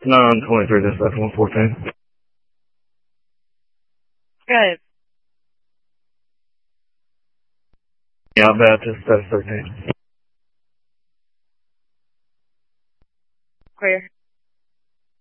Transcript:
No, I'm 23, that's 114. Good. Yeah, Baptist, that's 13. Clear.